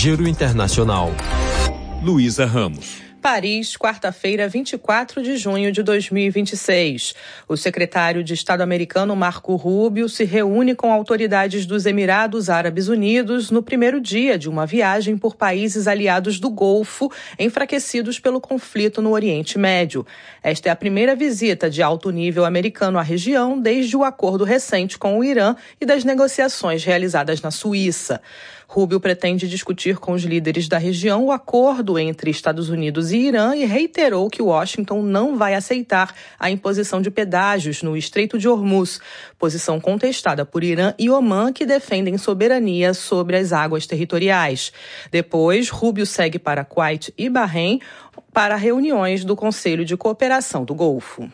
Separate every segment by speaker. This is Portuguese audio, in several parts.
Speaker 1: Giro Internacional. Luísa Ramos.
Speaker 2: Paris, quarta-feira, 24 de junho de 2026. O secretário de Estado americano Marco Rubio se reúne com autoridades dos Emirados Árabes Unidos no primeiro dia de uma viagem por países aliados do Golfo, enfraquecidos pelo conflito no Oriente Médio. Esta é a primeira visita de alto nível americano à região desde o acordo recente com o Irã e das negociações realizadas na Suíça. Rubio pretende discutir com os líderes da região o acordo entre Estados Unidos e Irã e reiterou que Washington não vai aceitar a imposição de pedágios no Estreito de Hormuz, posição contestada por Irã e Omã, que defendem soberania sobre as águas territoriais. Depois, Rubio segue para Kuwait e Bahrein para reuniões do Conselho de Cooperação do Golfo.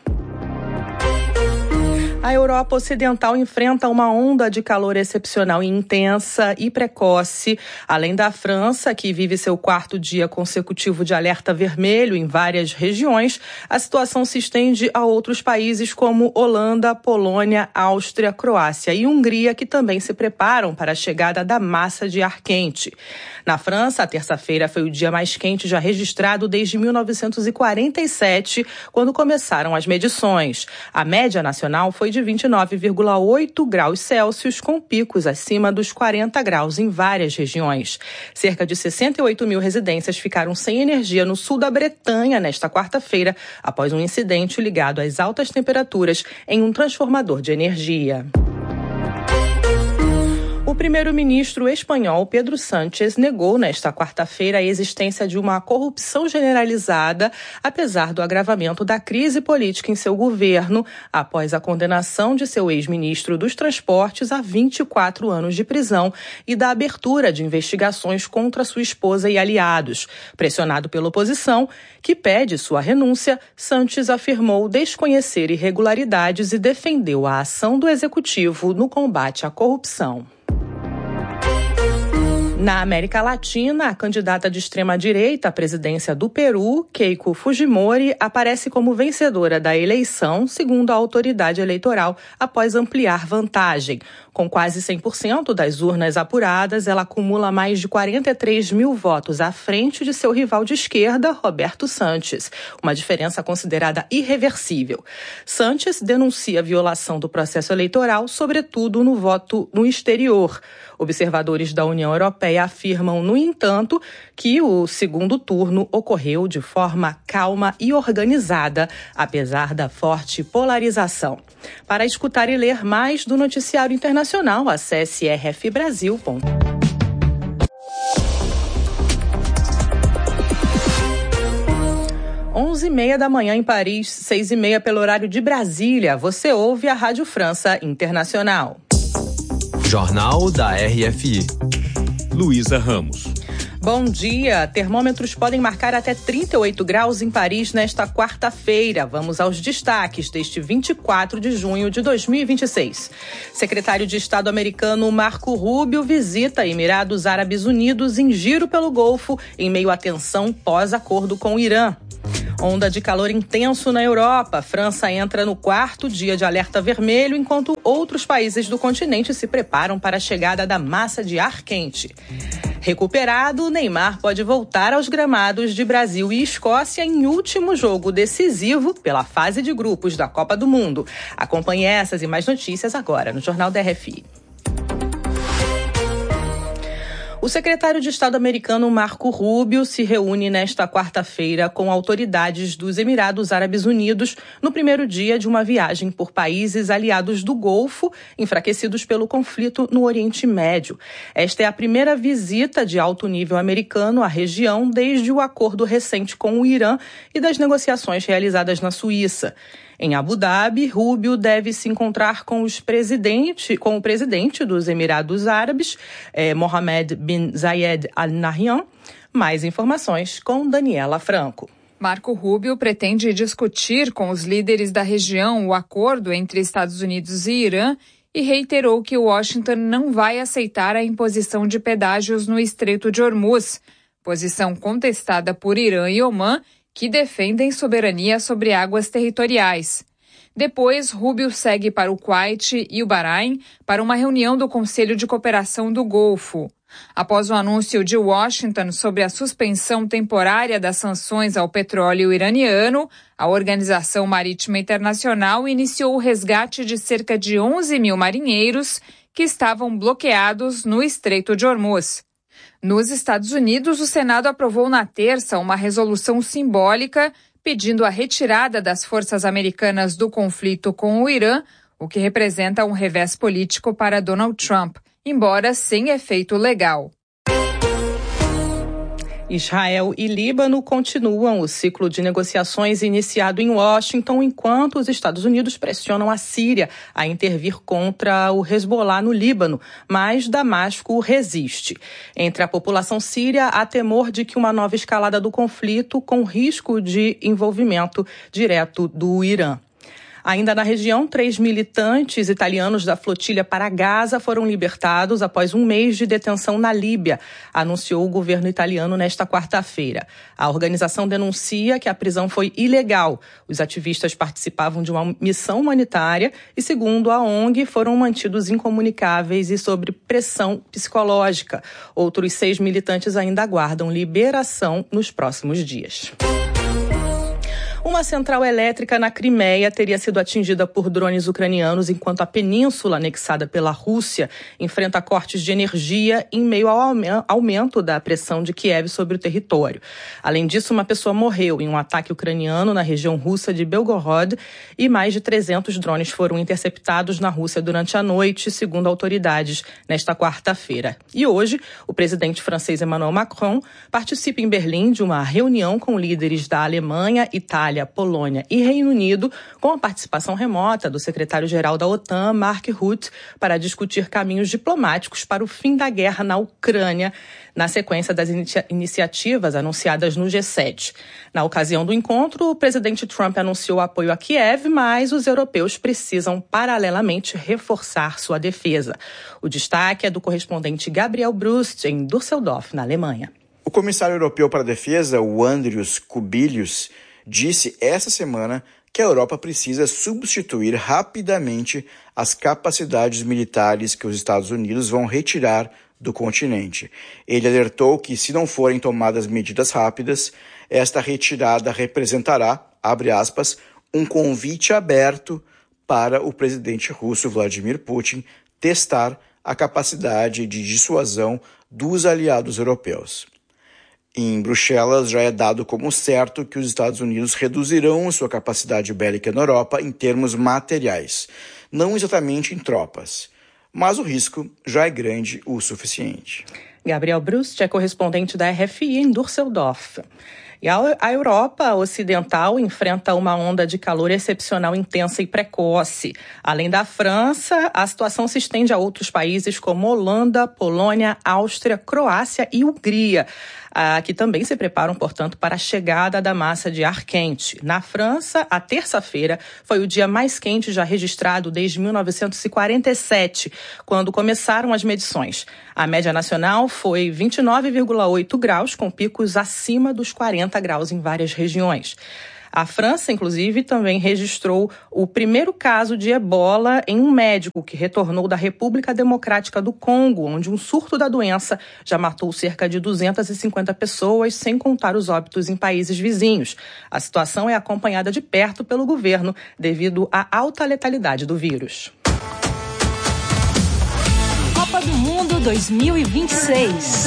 Speaker 2: A Europa Ocidental enfrenta uma onda de calor excepcional e intensa e precoce. Além da França, que vive seu quarto dia consecutivo de alerta vermelho em várias regiões, a situação se estende a outros países como Holanda, Polônia, Áustria, Croácia e Hungria, que também se preparam para a chegada da massa de ar quente. Na França, a terça-feira foi o dia mais quente já registrado desde 1947, quando começaram as medições. A média nacional foi de 29,8 graus Celsius, com picos acima dos 40 graus em várias regiões. Cerca de 68 mil residências ficaram sem energia no sul da Bretanha nesta quarta-feira, após um incidente ligado às altas temperaturas em um transformador de energia. O primeiro-ministro espanhol Pedro Sánchez negou nesta quarta-feira a existência de uma corrupção generalizada, apesar do agravamento da crise política em seu governo, após a condenação de seu ex-ministro dos Transportes a 24 anos de prisão e da abertura de investigações contra sua esposa e aliados. Pressionado pela oposição, que pede sua renúncia, Sánchez afirmou desconhecer irregularidades e defendeu a ação do executivo no combate à corrupção. Na América Latina, a candidata de extrema-direita à presidência do Peru, Keiko Fujimori, aparece como vencedora da eleição, segundo a autoridade eleitoral, após ampliar vantagem. Com quase 100% das urnas apuradas, ela acumula mais de 43 mil votos à frente de seu rival de esquerda, Roberto Sanches, uma diferença considerada irreversível. Sanches denuncia a violação do processo eleitoral, sobretudo no voto no exterior. Observadores da União Europeia afirmam, no entanto, que o segundo turno ocorreu de forma calma e organizada, apesar da forte polarização. Para escutar e ler mais do noticiário internacional, acesse rfbrasil.com. 11h30 da manhã em Paris, 6h30 pelo horário de Brasília. Você ouve a Rádio França Internacional.
Speaker 1: Jornal da RFI. Luísa Ramos.
Speaker 2: Bom dia. Termômetros podem marcar até 38 graus em Paris nesta quarta-feira. Vamos aos destaques deste 24 de junho de 2026. Secretário de Estado americano Marco Rubio visita Emirados Árabes Unidos em giro pelo Golfo em meio à tensão pós-acordo com o Irã. Onda de calor intenso na Europa. França entra no quarto dia de alerta vermelho, enquanto outros países do continente se preparam para a chegada da massa de ar quente. Recuperado, Neymar pode voltar aos gramados de Brasil e Escócia em último jogo decisivo pela fase de grupos da Copa do Mundo. Acompanhe essas e mais notícias agora no Jornal da RFI. O secretário de Estado americano Marco Rubio se reúne nesta quarta-feira com autoridades dos Emirados Árabes Unidos no primeiro dia de uma viagem por países aliados do Golfo, enfraquecidos pelo conflito no Oriente Médio. Esta é a primeira visita de alto nível americano à região desde o acordo recente com o Irã e das negociações realizadas na Suíça. Em Abu Dhabi, Rubio deve se encontrar com o presidente dos Emirados Árabes, Mohammed bin Zayed Al Nahyan. Mais informações com Daniela Franco.
Speaker 3: Marco Rubio pretende discutir com os líderes da região o acordo entre Estados Unidos e Irã e reiterou que Washington não vai aceitar a imposição de pedágios no Estreito de Hormuz, posição contestada por Irã e Omã, que defendem soberania sobre águas territoriais. Depois, Rubio segue para o Kuwait e o Bahrein para uma reunião do Conselho de Cooperação do Golfo. Após o anúncio de Washington sobre a suspensão temporária das sanções ao petróleo iraniano, a Organização Marítima Internacional iniciou o resgate de cerca de 11 mil marinheiros que estavam bloqueados no Estreito de Hormuz. Nos Estados Unidos, o Senado aprovou na terça uma resolução simbólica pedindo a retirada das forças americanas do conflito com o Irã, o que representa um revés político para Donald Trump, embora sem efeito legal.
Speaker 2: Israel e Líbano continuam o ciclo de negociações iniciado em Washington, enquanto os Estados Unidos pressionam a Síria a intervir contra o Hezbollah no Líbano, mas Damasco resiste. Entre a população síria, há temor de que uma nova escalada do conflito com risco de envolvimento direto do Irã. Ainda na região, 3 militantes italianos da flotilha para Gaza foram libertados após um mês de detenção na Líbia, anunciou o governo italiano nesta quarta-feira. A organização denuncia que a prisão foi ilegal. Os ativistas participavam de uma missão humanitária e, segundo a ONG, foram mantidos incomunicáveis e sob pressão psicológica. Outros 6 militantes ainda aguardam liberação nos próximos dias. Uma central elétrica na Crimeia teria sido atingida por drones ucranianos enquanto a península anexada pela Rússia enfrenta cortes de energia em meio ao aumento da pressão de Kiev sobre o território. Além disso, uma pessoa morreu em um ataque ucraniano na região russa de Belgorod e mais de 300 drones foram interceptados na Rússia durante a noite, segundo autoridades, nesta quarta-feira. E hoje, o presidente francês Emmanuel Macron participa em Berlim de uma reunião com líderes da Alemanha, Itália, Polônia e Reino Unido, com a participação remota do secretário-geral da OTAN, Mark Rutte, para discutir caminhos diplomáticos para o fim da guerra na Ucrânia, na sequência das iniciativas anunciadas no G7. Na ocasião do encontro, o presidente Trump anunciou apoio a Kiev, mas os europeus precisam, paralelamente, reforçar sua defesa. O destaque é do correspondente Gabriel Brust, em Düsseldorf, na Alemanha.
Speaker 4: O comissário europeu para a defesa, o Andrius Kubilius, disse essa semana que a Europa precisa substituir rapidamente as capacidades militares que os Estados Unidos vão retirar do continente. Ele alertou que, se não forem tomadas medidas rápidas, esta retirada representará, abre aspas, um convite aberto para o presidente russo Vladimir Putin testar a capacidade de dissuasão dos aliados europeus. Em Bruxelas, já é dado como certo que os Estados Unidos reduzirão sua capacidade bélica na Europa em termos materiais, não exatamente em tropas, mas o risco já é grande o suficiente.
Speaker 2: Gabriel Brust é correspondente da RFI em Düsseldorf. E a Europa Ocidental enfrenta uma onda de calor excepcional, intensa e precoce. Além da França, a situação se estende a outros países como Holanda, Polônia, Áustria, Croácia e Hungria, que também se preparam, portanto, para a chegada da massa de ar quente. Na França, a terça-feira foi o dia mais quente já registrado desde 1947, quando começaram as medições. A média nacional foi 29,8 graus, com picos acima dos 40 graus em várias regiões. A França, inclusive, também registrou o primeiro caso de ebola em um médico que retornou da República Democrática do Congo, onde um surto da doença já matou cerca de 250 pessoas, sem contar os óbitos em países vizinhos. A situação é acompanhada de perto pelo governo devido à alta letalidade do vírus.
Speaker 5: Copa do Mundo 2026.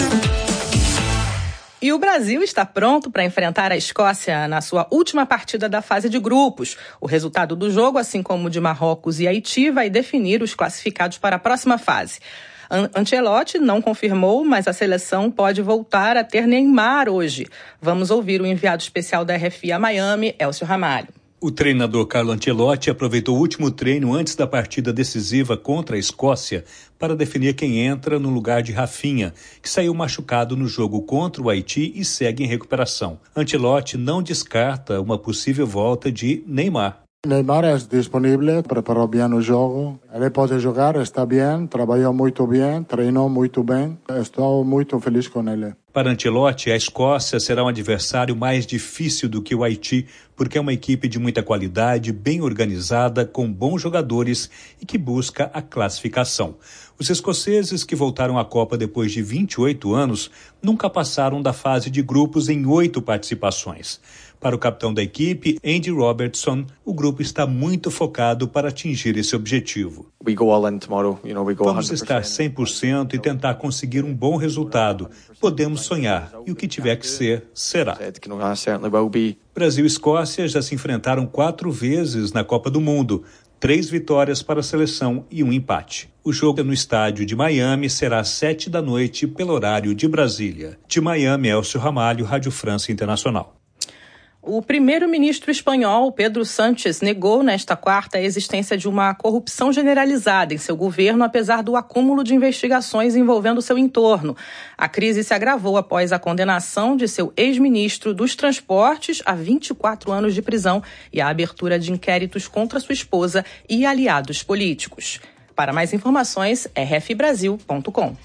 Speaker 2: E o Brasil está pronto para enfrentar a Escócia na sua última partida da fase de grupos. O resultado do jogo, assim como o de Marrocos e Haiti, vai definir os classificados para a próxima fase. Ancelotti não confirmou, mas a seleção pode voltar a ter Neymar hoje. Vamos ouvir o enviado especial da RFI a Miami, Elcio Ramalho.
Speaker 6: O treinador Carlo Ancelotti aproveitou o último treino antes da partida decisiva contra a Escócia para definir quem entra no lugar de Rafinha, que saiu machucado no jogo contra o Haiti e segue em recuperação. Ancelotti não descarta uma possível volta de Neymar.
Speaker 7: Neymar é disponível, preparou bem o jogo, ele pode jogar, está bem, trabalhou muito bem, treinou muito bem, estou muito feliz com ele.
Speaker 6: Para Ancelotti, a Escócia será um adversário mais difícil do que o Haiti, porque é uma equipe de muita qualidade, bem organizada, com bons jogadores e que busca a classificação. Os escoceses, que voltaram à Copa depois de 28 anos, nunca passaram da fase de grupos em 8 participações. Para o capitão da equipe, Andy Robertson, o grupo está muito focado para atingir esse objetivo. Vamos estar 100% e tentar conseguir um bom resultado. Podemos sonhar e o que tiver que ser, será. Brasil e Escócia já se enfrentaram 4 vezes na Copa do Mundo. 3 vitórias para a seleção e 1 empate. O jogo no estádio de Miami será às 19h pelo horário de Brasília. De Miami, Elcio Ramalho, Rádio França Internacional.
Speaker 2: O primeiro-ministro espanhol, Pedro Sánchez, negou nesta quarta a existência de uma corrupção generalizada em seu governo, apesar do acúmulo de investigações envolvendo seu entorno. A crise se agravou após a condenação de seu ex-ministro dos Transportes a 24 anos de prisão e a abertura de inquéritos contra sua esposa e aliados políticos. Para mais informações, rfbrasil.com.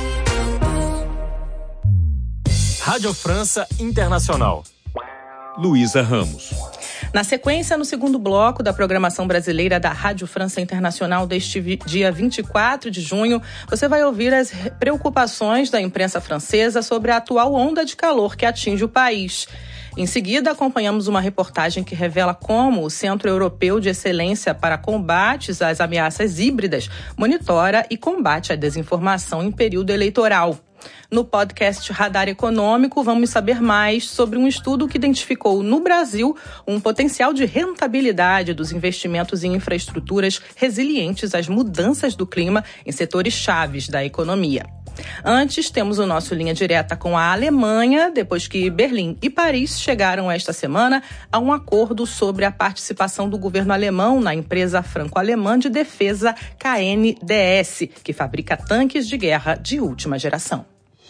Speaker 1: Rádio França Internacional. Luísa Ramos.
Speaker 2: Na sequência, no segundo bloco da programação brasileira da Rádio França Internacional deste dia 24 de junho, você vai ouvir as preocupações da imprensa francesa sobre a atual onda de calor que atinge o país. Em seguida, acompanhamos uma reportagem que revela como o Centro Europeu de Excelência para Combates às Ameaças Híbridas monitora e combate a desinformação em período eleitoral. No podcast Radar Econômico, vamos saber mais sobre um estudo que identificou no Brasil um potencial de rentabilidade dos investimentos em infraestruturas resilientes às mudanças do clima em setores chaves da economia. Antes, temos o nosso Linha Direta com a Alemanha, depois que Berlim e Paris chegaram esta semana a um acordo sobre a participação do governo alemão na empresa franco-alemã de defesa KNDS, que fabrica tanques de guerra de última geração.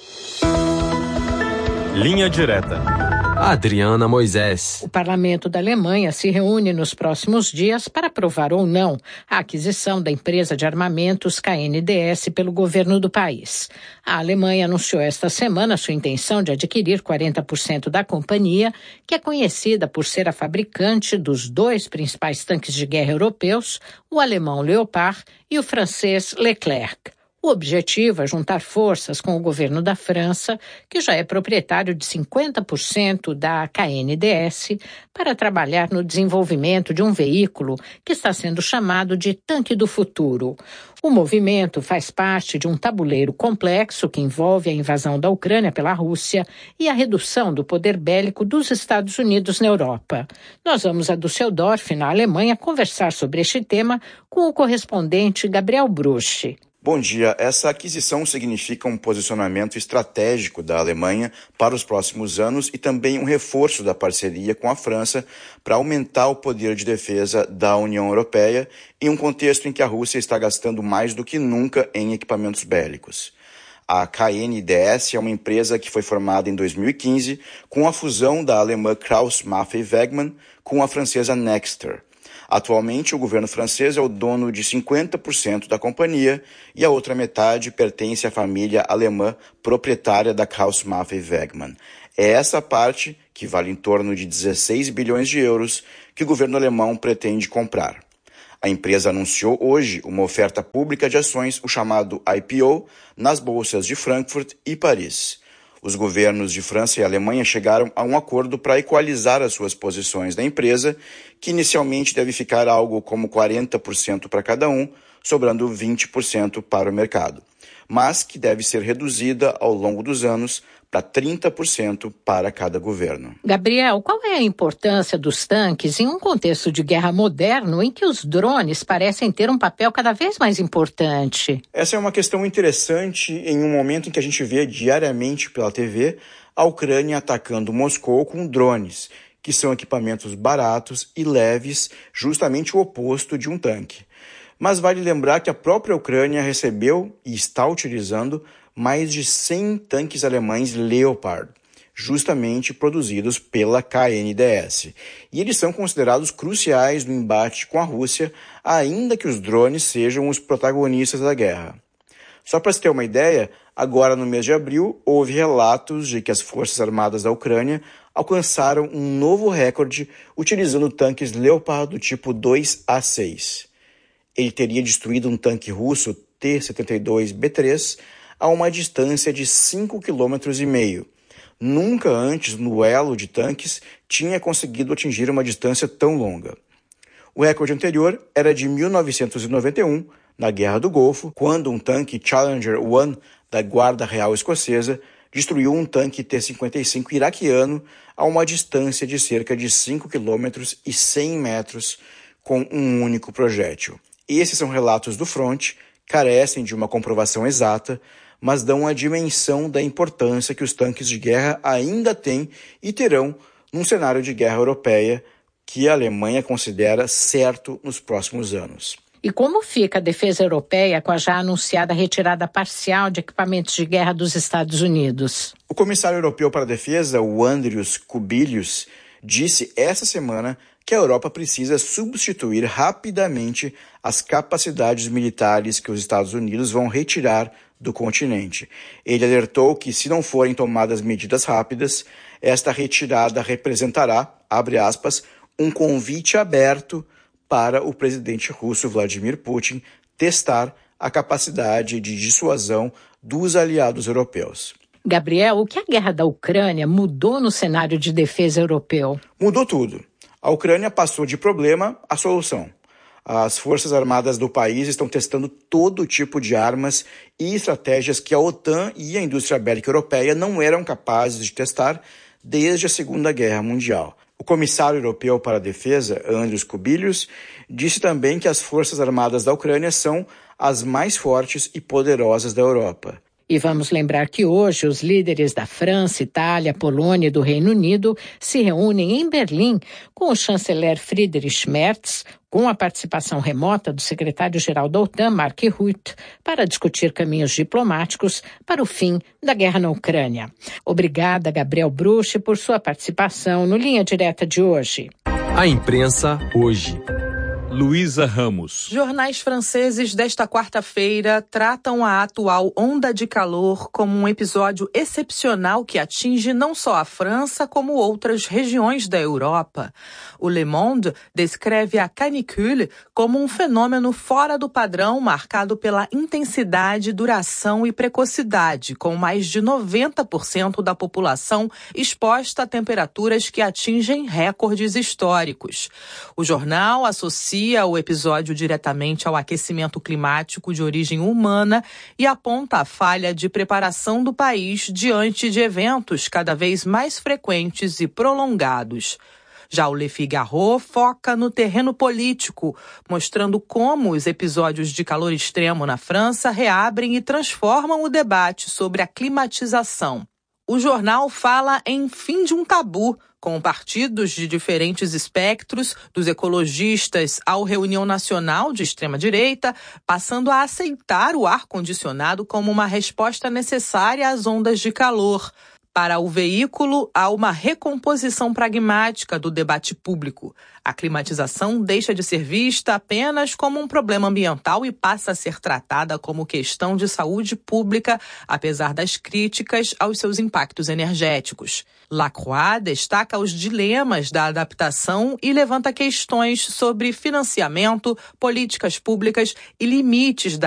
Speaker 1: Linha Direta. Adriana Moisés.
Speaker 8: O parlamento da Alemanha se reúne nos próximos dias para aprovar ou não a aquisição da empresa de armamentos KNDS pelo governo do país. A Alemanha anunciou esta semana sua intenção de adquirir 40% da companhia, que é conhecida por ser a fabricante dos 2 principais tanques de guerra europeus, o alemão Leopard e o francês Leclerc. O objetivo é juntar forças com o governo da França, que já é proprietário de 50% da KNDS, para trabalhar no desenvolvimento de um veículo que está sendo chamado de Tanque do Futuro. O movimento faz parte de um tabuleiro complexo que envolve a invasão da Ucrânia pela Rússia e a redução do poder bélico dos Estados Unidos na Europa. Nós vamos a Düsseldorf, na Alemanha, conversar sobre este tema com o correspondente Gabriel Bruch.
Speaker 4: Bom dia. Essa aquisição significa um posicionamento estratégico da Alemanha para os próximos anos e também um reforço da parceria com a França para aumentar o poder de defesa da União Europeia em um contexto em que a Rússia está gastando mais do que nunca em equipamentos bélicos. A KNDS é uma empresa que foi formada em 2015 com a fusão da alemã Krauss-Maffei-Wegmann com a francesa Nexter. Atualmente, o governo francês é o dono de 50% da companhia e a outra metade pertence à família alemã proprietária da Krauss-Maffei-Wegmann. É essa parte, que vale em torno de 16 bilhões de euros, que o governo alemão pretende comprar. A empresa anunciou hoje uma oferta pública de ações, o chamado IPO, nas bolsas de Frankfurt e Paris. Os governos de França e Alemanha chegaram a um acordo para equalizar as suas posições da empresa, que inicialmente deve ficar algo como 40% para cada um, sobrando 20% para o mercado, mas que deve ser reduzida ao longo dos anos para 30% para cada governo.
Speaker 8: Gabriel, qual é a importância dos tanques em um contexto de guerra moderno em que os drones parecem ter um papel cada vez mais importante?
Speaker 4: Essa é uma questão interessante em um momento em que a gente vê diariamente pela TV a Ucrânia atacando Moscou com drones, que são equipamentos baratos e leves, justamente o oposto de um tanque. Mas vale lembrar que a própria Ucrânia recebeu e está utilizando mais de 100 tanques alemães Leopard, justamente produzidos pela KNDS. E eles são considerados cruciais no embate com a Rússia, ainda que os drones sejam os protagonistas da guerra. Só para se ter uma ideia, agora no mês de abril, houve relatos de que as Forças Armadas da Ucrânia alcançaram um novo recorde utilizando tanques Leopard do tipo 2A6. Ele teria destruído um tanque russo T-72B3 a uma distância de 5,5 km. Nunca antes no duelo de tanques tinha conseguido atingir uma distância tão longa. O recorde anterior era de 1991, na Guerra do Golfo, quando um tanque Challenger 1 da Guarda Real Escocesa destruiu um tanque T-55 iraquiano a uma distância de cerca de 5 km e 100 metros com um único projétil. Esses são relatos do fronte, carecem de uma comprovação exata, mas dão a dimensão da importância que os tanques de guerra ainda têm e terão num cenário de guerra europeia que a Alemanha considera certo nos próximos anos.
Speaker 8: E como fica a defesa europeia com a já anunciada retirada parcial de equipamentos de guerra dos Estados Unidos?
Speaker 4: O comissário europeu para a defesa, o Andrius Kubilius, disse essa semana que a Europa precisa substituir rapidamente as capacidades militares que os Estados Unidos vão retirar do continente. Ele alertou que, se não forem tomadas medidas rápidas, esta retirada representará, abre aspas, um convite aberto para o presidente russo Vladimir Putin testar a capacidade de dissuasão dos aliados europeus.
Speaker 8: Gabriel, o que a guerra da Ucrânia mudou no cenário de defesa europeu?
Speaker 4: Mudou tudo. A Ucrânia passou de problema à solução. As Forças Armadas do país estão testando todo tipo de armas e estratégias que a OTAN e a indústria bélica europeia não eram capazes de testar desde a Segunda Guerra Mundial. O comissário europeu para a defesa, Andrius Kubilius, disse também que as Forças Armadas da Ucrânia são as mais fortes e poderosas da Europa.
Speaker 8: E vamos lembrar que hoje os líderes da França, Itália, Polônia e do Reino Unido se reúnem em Berlim com o chanceler Friedrich Merz, com a participação remota do secretário-geral da OTAN, Mark Rutte, para discutir caminhos diplomáticos para o fim da guerra na Ucrânia. Obrigada, Gabriel Bruch, por sua participação no Linha Direta de hoje.
Speaker 1: A imprensa hoje.
Speaker 6: Luísa Ramos.
Speaker 2: Jornais franceses desta quarta-feira tratam a atual onda de calor como um episódio excepcional que atinge não só a França, como outras regiões da Europa. O Le Monde descreve a canicule como um fenômeno fora do padrão marcado pela intensidade, duração e precocidade, com mais de 90% da população exposta a temperaturas que atingem recordes históricos. O jornal associa o episódio diretamente ao aquecimento climático de origem humana e aponta a falha de preparação do país diante de eventos cada vez mais frequentes e prolongados. Já o Le Figaro foca no terreno político, mostrando como os episódios de calor extremo na França reabrem e transformam o debate sobre a climatização. O jornal fala em fim de um tabu, com partidos de diferentes espectros, dos ecologistas ao Reunião Nacional de extrema-direita, passando a aceitar o ar-condicionado como uma resposta necessária às ondas de calor. Para o veículo, há uma recomposição pragmática do debate público. A climatização deixa de ser vista apenas como um problema ambiental e passa a ser tratada como questão de saúde pública, apesar das críticas aos seus impactos energéticos. Lacroix destaca os dilemas da adaptação e levanta questões sobre financiamento, políticas públicas e limites da